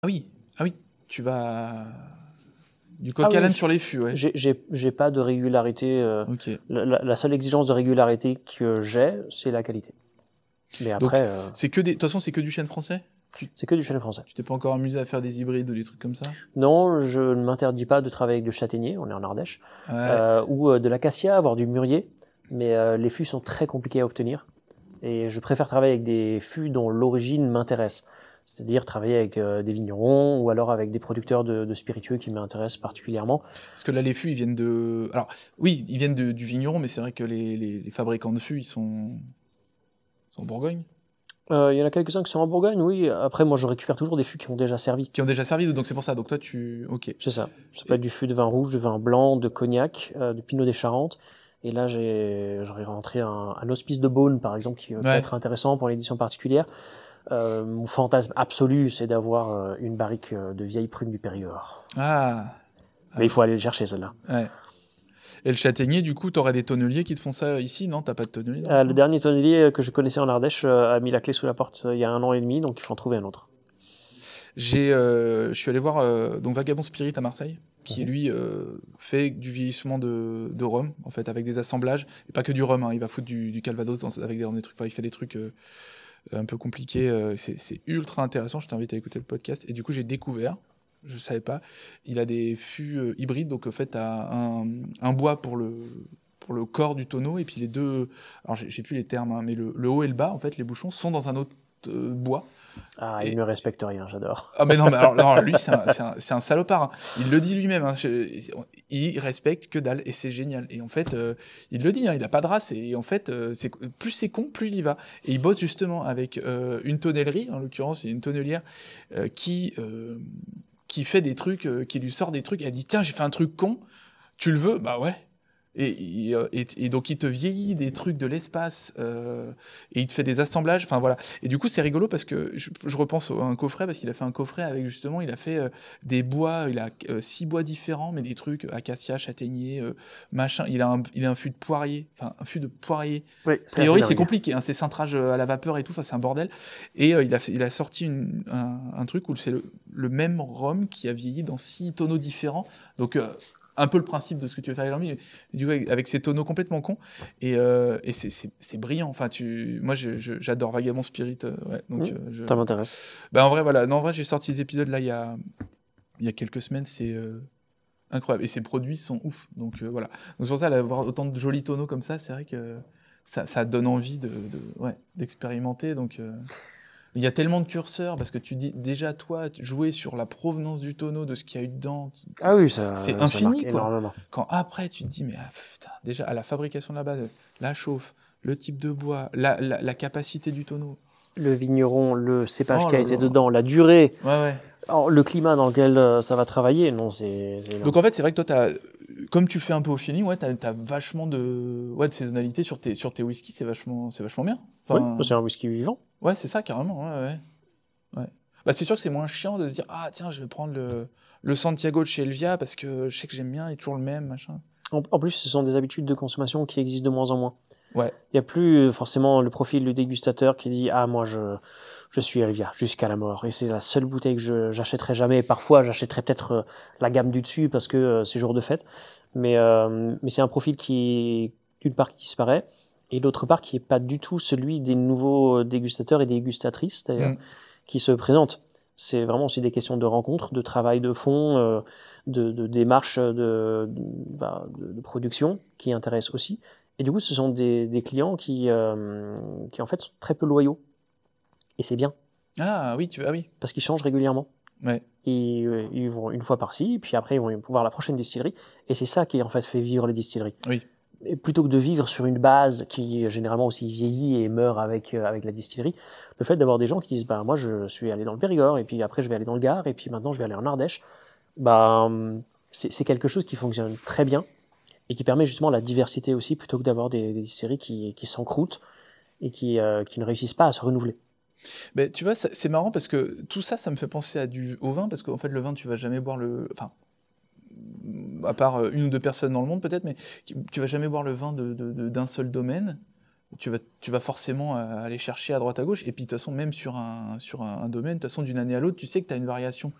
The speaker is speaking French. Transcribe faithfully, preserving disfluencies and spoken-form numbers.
Ah oui, ah oui, tu vas du coq Ah à l'âne oui, sur les fûts, ouais. J'ai, j'ai, j'ai pas de régularité. Euh, Ok. la, la- la seule exigence de régularité que j'ai, c'est la qualité. Mais Donc après, euh, c'est que des, de toute façon c'est que du chêne français. Tu c'est que du chêne français. tu t'es pas encore amusé à faire des hybrides ou des trucs comme ça? Non, je ne m'interdis pas de travailler avec du châtaignier, on est en Ardèche, Ouais. euh, ou euh, de l'acacia, voire du mûrier, mais euh, les fûts sont très compliqués à obtenir, et je préfère travailler avec des fûts dont l'origine m'intéresse, c'est-à-dire travailler avec euh, des vignerons, ou alors avec des producteurs de, de spiritueux qui m'intéressent particulièrement. Parce que là les fûts ils viennent de, alors oui ils viennent de, du vigneron, mais c'est vrai que les, les, les fabricants de fûts ils sont, sont en Bourgogne. Euh, Il y en a quelques-uns qui sont en Bourgogne, oui. Après, moi, je récupère toujours des fûts qui ont déjà servi. Qui ont déjà servi, donc c'est pour ça. Donc toi tu, ok. C'est ça. Ça peut Et- être du fût de vin rouge, de vin blanc, de cognac, euh, de pinot des Charentes. Et là, j'ai, j'aurais rentré un, un hospice de Beaune, par exemple, qui peut Ouais. être intéressant pour l'édition particulière. Euh, mon fantasme absolu, c'est d'avoir euh, une barrique euh, de vieilles prunes du Périgord. Ah. Mais il faut aller le chercher, celle-là. Ouais. Et le châtaignier, du coup, t'aurais des tonneliers qui te font ça ici, non? T'as pas de tonnelier dans Euh, le le coin? dernier tonnelier que je connaissais en Ardèche euh, a mis la clé sous la porte euh, il y a un an et demi, donc il faut en trouver un autre. J'ai, euh, je suis allé voir euh, donc Vagabond Spirit à Marseille, qui Mhm. lui euh, fait du vieillissement de, de rhum, en fait, avec des assemblages, et pas que du rhum, hein, il va foutre du, du Calvados dans, avec des, des trucs, enfin, il fait des trucs euh, un peu compliqués, euh, c'est, c'est ultra intéressant, je t'invite à écouter le podcast, et du coup j'ai découvert, je savais pas, il a des fûts euh, hybrides, donc en fait t'as un, un bois pour le pour le corps du tonneau, et puis les deux, alors j'ai, j'ai plus les termes, hein, mais le, le haut et le bas, en fait, les bouchons sont dans un autre euh, bois. Ah, il Et, ne respecte rien, j'adore. ah mais non, mais alors, non, lui c'est un, c'est un, c'est un salopard. Hein. Il le dit lui-même. Hein. Je- il respecte que dalle et c'est génial. Et en fait, euh, il le dit. Hein, il a pas de race et en fait, euh, c'est plus c'est con, plus il y va. Et il bosse justement avec euh, une tonnellerie. En l'occurrence, il y a une tonnelière euh, qui euh, qui fait des trucs, euh, qui lui sort des trucs. Elle dit tiens, j'ai fait un truc con. Tu le veux? Bah ouais. Et, et, et, et donc il te vieillit des trucs de l'espace euh, et il te fait des assemblages. Enfin voilà. Et du coup c'est rigolo parce que je, je repense à un coffret parce qu'il a fait un coffret avec justement il a fait euh, des bois. Il a euh, six bois différents mais des trucs acacia, châtaignier, euh, machin. Il a un il a un fût de poirier. Enfin un fût de poirier. Oui, A c'est priori assez c'est dingue. compliqué. Hein, c'est cintrage à la vapeur et tout. Enfin c'est un bordel. Et euh, il a fait, il a sorti une, un, un truc où c'est le, le même rhum qui a vieilli dans six tonneaux différents. Donc euh, un peu le principe de ce que tu veux faire avec l'ormi, du coup avec, avec ces tonneaux complètement cons et, euh, et c'est, c'est, c'est brillant. Enfin tu, moi je, je, j'adore Vagabond Spirit. Euh, ouais, donc Mmh, euh, je, ça m'intéresse. bah en vrai voilà, non en vrai j'ai sorti des épisodes là il y a il y a quelques semaines, c'est euh, incroyable et ces produits sont ouf. Donc euh, voilà. Donc c'est pour ça d'avoir autant de jolis tonneaux comme ça, c'est vrai que ça, ça donne envie de, de ouais d'expérimenter. Donc euh, il y a tellement de curseurs parce que tu dis déjà toi jouer sur la provenance du tonneau, de ce qu'il y a eu dedans, Ah oui, ça, c'est ça marque infini quoi. énormément. Quand après tu te dis mais ah, putain, déjà à la fabrication de la base, la chauffe, le type de bois, la, la, la capacité du tonneau. Le vigneron, le cépage Oh qui a là été là. dedans, la durée, Ouais ouais. alors, le climat dans lequel euh, ça va travailler, non, c'est c'est énorme. Donc en fait c'est vrai que toi t'as, comme tu fais un peu au feeling, ouais t'as, t'as vachement de ouais de saisonnalité sur tes sur tes whiskies, c'est vachement c'est vachement bien. Oui, Enfin c'est un whisky vivant. ouais c'est ça carrément ouais ouais. Ouais. Bah c'est sûr que c'est moins chiant de se dire ah tiens je vais prendre le le Santiago de chez Elvia parce que je sais que j'aime bien, il est toujours le même machin. En, en plus, ce sont des habitudes de consommation qui existent de moins en moins. Ouais. Il n'y a plus euh, forcément le profil du dégustateur qui dit ah moi je je suis Elvia jusqu'à la mort et c'est la seule bouteille que je j'achèterai jamais. Parfois j'achèterai peut-être euh, la gamme du dessus parce que euh, c'est jour de fête, mais euh, mais c'est un profil qui d'une part qui disparaît et d'autre part qui est pas du tout celui des nouveaux dégustateurs et dégustatrices d'ailleurs Mm. qui se présentent. C'est vraiment aussi des questions de rencontres, de travail de fond, euh, de, de démarche de, de, de, de production qui intéressent aussi. Et du coup, ce sont des, des clients qui, euh, qui, en fait, sont très peu loyaux. Et c'est bien, Ah oui tu ah oui. parce qu'ils changent régulièrement. Ouais. Et, euh, ils vont une fois par-ci, puis après, ils vont voir la prochaine distillerie. Et c'est ça qui, en fait, fait vivre les distilleries. Oui. Et plutôt que de vivre sur une base qui, généralement, aussi vieillit et meurt avec, euh, avec la distillerie, le fait d'avoir des gens qui disent, bah, moi, je suis allé dans le Périgord, et puis après, je vais aller dans le Gard, et puis maintenant, je vais aller en Ardèche, bah, c'est, c'est quelque chose qui fonctionne très bien et qui permet justement la diversité aussi, plutôt que d'avoir des, des distilleries qui, qui s'encroutent et qui, euh, qui ne réussissent pas à se renouveler. Mais tu vois, c'est marrant parce que tout ça, ça me fait penser à du, au vin, parce qu'en fait, le vin, tu vas jamais boire le. Enfin, à part une ou deux personnes dans le monde peut-être, mais tu vas jamais boire le vin de, de, de, d'un seul domaine. tu vas, tu vas forcément euh, aller chercher à droite à gauche. Et puis de toute façon, même sur un, sur un, un domaine, de toute façon, d'une année à l'autre, tu sais que tu as une variation.